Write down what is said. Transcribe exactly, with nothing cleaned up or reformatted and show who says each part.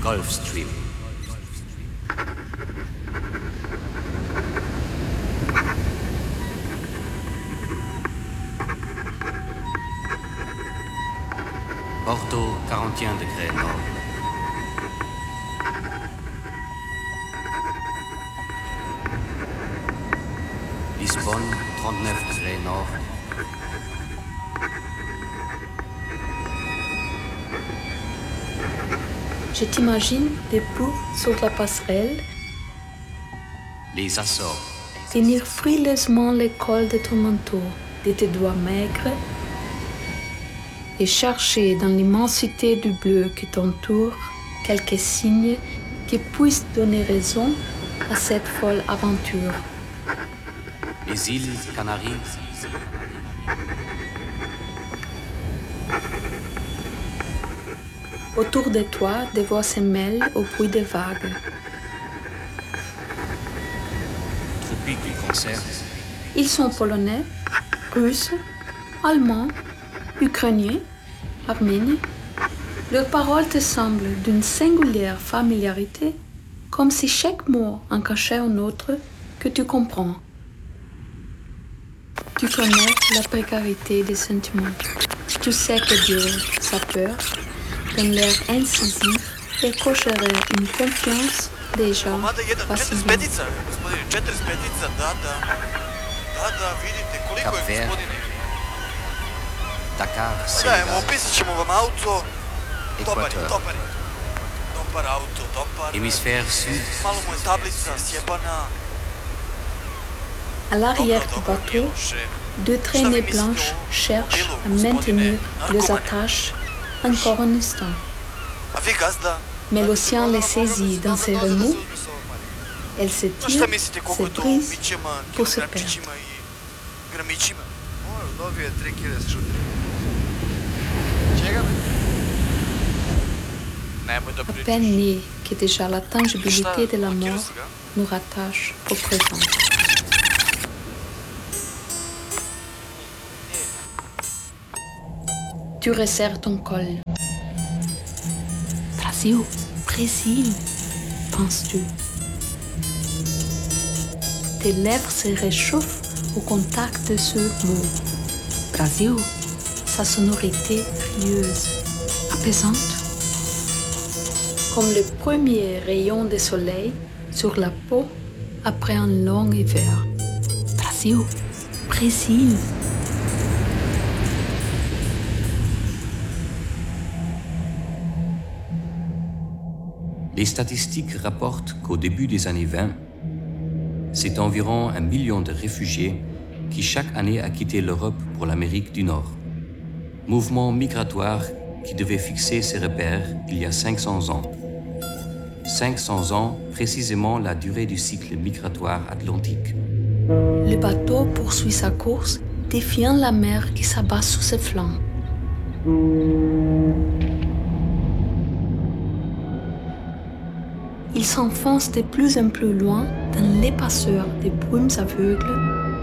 Speaker 1: Gulf Stream. Porto, quarante et un degrés nord. Lisbonne, trente-neuf degrés nord.
Speaker 2: Je t'imagine debout sur la passerelle,
Speaker 1: Les Açores.
Speaker 2: tenir frileusement le col de ton manteau de tes doigts maigres et chercher dans l'immensité du bleu qui t'entoure quelques signes qui puissent donner raison à cette folle aventure.
Speaker 1: Les îles Canaries.
Speaker 2: Autour de toi, des voix se mêlent au bruit des vagues.
Speaker 1: Tropiques du concert.
Speaker 2: Ils sont polonais, russes, allemands, ukrainiens, arméniens. Leurs paroles te semblent d'une singulière familiarité, comme si chaque mot en cachait un autre que tu comprends. Tu connais la précarité des sentiments. Tu sais que Dieu, sa peur, d'un l'air incisif, écorcherait une confiance déjà vacillante.
Speaker 1: Cap Vert. Dakar,
Speaker 3: Da,
Speaker 1: Sénégal.
Speaker 3: evo, opisat ćemo vam auto. Dobar je,
Speaker 1: Équateur.
Speaker 3: dobar je. Dobar auto, dobar.
Speaker 1: Hémisphère sud.
Speaker 3: Malo mu je tablica sjebana.
Speaker 2: À l'arrière
Speaker 3: Dobro,
Speaker 2: du
Speaker 3: dobro,
Speaker 2: bateau,
Speaker 3: Miloše.
Speaker 2: deux traînées
Speaker 3: mislite
Speaker 2: blanches
Speaker 3: o
Speaker 2: cherchent
Speaker 3: mobilu,
Speaker 2: à
Speaker 3: gospodine
Speaker 2: maintenir les
Speaker 3: narkomane?
Speaker 2: attaches encore un instant.
Speaker 3: A vi gazda?
Speaker 2: Mais l'océan les saisit dans ses remous. Elle se
Speaker 3: Pa
Speaker 2: tire,
Speaker 3: šta mislite koliko
Speaker 2: se
Speaker 3: je to u
Speaker 2: brise
Speaker 3: bićima,
Speaker 2: pour se perdre.
Speaker 3: kilogramčićima i gramićima?
Speaker 4: Ono, dobio je tri kile s šutira. Čega me?
Speaker 3: Nemoj da
Speaker 2: À
Speaker 3: pričaš.
Speaker 2: peine né que déjà la tangibilité de la
Speaker 3: blokirao
Speaker 2: mort
Speaker 3: si ga?
Speaker 2: nous rattache au présent. Tu resserres ton col. Brasil, Brésil, penses-tu. Tes lèvres se réchauffent au contact de ce mot. Brasil, sa sonorité rieuse, apaisante. Comme le premier rayon de soleil sur la peau après un long hiver. Brasil, Brésil.
Speaker 1: Les statistiques rapportent qu'au début des années vingt, c'est environ un million de réfugiés qui chaque année a quitté l'Europe pour l'Amérique du Nord. Mouvement migratoire qui devait fixer ses repères il y a cinq cents ans. cinq cents ans, précisément la durée du cycle migratoire atlantique.
Speaker 2: Le bateau poursuit sa course, défiant la mer qui s'abat sous ses flancs. Il s'enfonce de plus en plus loin dans l'épaisseur des brumes aveugles